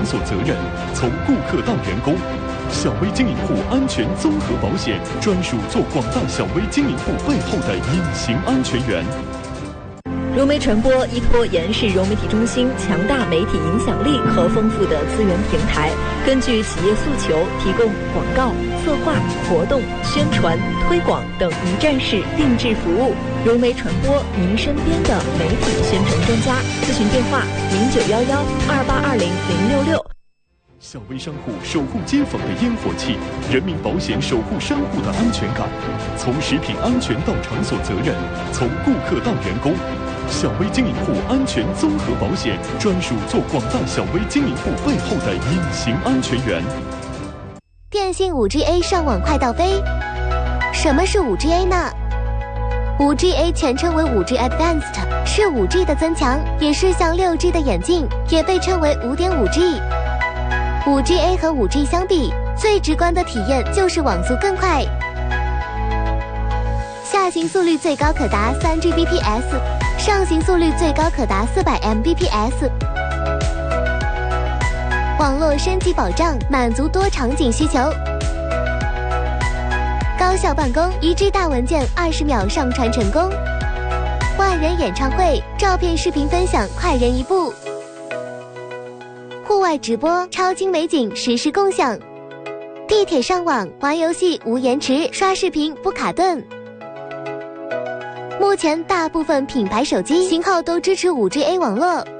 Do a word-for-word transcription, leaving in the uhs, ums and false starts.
所责任，从顾客到员工。小微经营户安全综合保险，专属做广大小微经营户背后的隐形安全员。 融媒传播依托延世融媒体中心强大媒体影响力和丰富的资源平台，根据企业诉求，提供广告、策划、活动、宣传、推广等一站式定制服务。融媒传播，您身边的媒体宣传专家。咨询电话：零九幺幺二八二零零六六。 小微商户守护街坊的烟火气，人民保险守护商户的安全感。从食品安全到场所责任，从顾客到员工。小微经营户安全综合保险，专属做广大小微经营户背后的隐形安全员。 电信 五 G A 上网快到飞。什么是 五 G A 呢？ 五 G A 全称为 五 G Advanced， 是 五 G 的增强，也是向 六 G 的演进，也被称为 五点五 G。 五 G A 和 五 G 相比，最直观的体验就是网速更快，下行速率最高可达 三 G B P S， 上行速率最高可达 四百 M B P S。 网络升级保障，满足多场景需求。高效办公，一 G 大文件二十秒上传成功。万人演唱会，照片视频分享快人一步。户外直播，超精美景实时共享。地铁上网，玩游戏无延迟，刷视频不卡顿。目前大部分品牌手机型号都支持 五 G A 网络，